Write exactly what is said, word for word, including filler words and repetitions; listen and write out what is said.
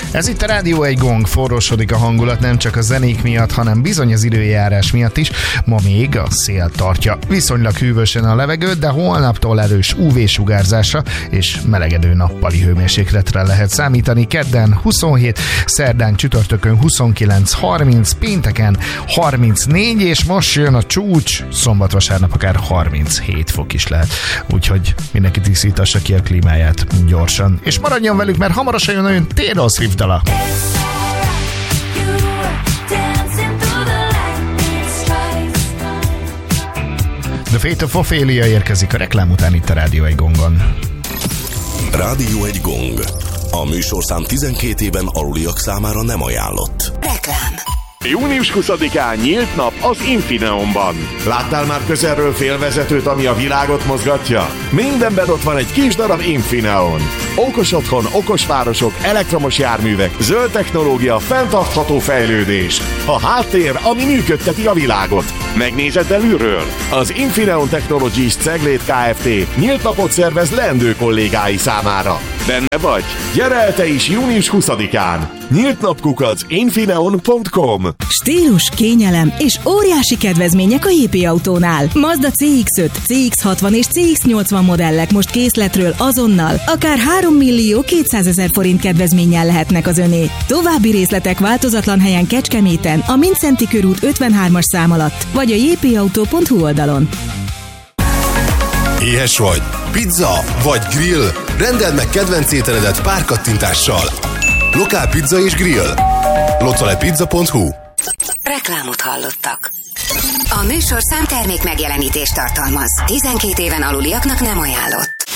Ez itt a Rádió egy Gong, forrósodik a hangulat nem csak a zenék miatt, hanem bizony az időjárás miatt is. Ma még a szél tartja viszonylag hűvösen a levegőt, de holnaptól erős ú vé-sugárzásra és melegedő nappali hőmérsékletre lehet számítani. Kedden huszonhét, szerdán csütörtökön huszonkilenc harminc, pénteken harmincnégy, és most jön a csúcs, szombat-vasárnap akár harminchét fok is lehet. Úgyhogy mindenki tisztítassa ki a klímáját gyorsan. És maradjon velük, mert hamarosan jön olyan Taylor Swift dala. The Fate of Ophelia érkezik a reklám után itt a Rádió egy Gongon. Rádió egy Gong. A műsorszám tizenkét éven aluliak számára nem ajánlott. Reklám. június huszadikán nyílt nap az Infineonban. Láttál már közelről félvezetőt, ami a világot mozgatja? Mindenben ott van egy kis darab Infineon. Okos otthon, okos városok, elektromos járművek, zöld technológia, fenntartható fejlődés. A háttér, ami működteti a világot. Megnézed belülről? Az Infineon Technologies Cegléd Kft. Nyílt napot szervez leendő kollégái számára. Benne vagy? Gyere el te is június huszadikán! Nyílt napkukac infineon pont com. Stílus, kényelem és óriási kedvezmények a jé pé Autónál. Mazda cé iksz öt, cé iksz hatvan és cé iksz nyolcvan modellek most készletről azonnal akár három millió kétszázezer forint kedvezménnyel lehetnek az öné. További részletek változatlan helyen Kecskeméten, a Mindszenty körút ötvenhármas szám alatt, vagy a jé pé autó pont hu oldalon. Éhes vagy? Pizza vagy grill? Rendeld meg kedvenc ételedet pár kattintással. Lokál pizza és grill. localepizza pont hu. Reklámot hallottak. A műsorszám termék megjelenítést tartalmaz. tizenkét éven aluliaknak nem ajánlott.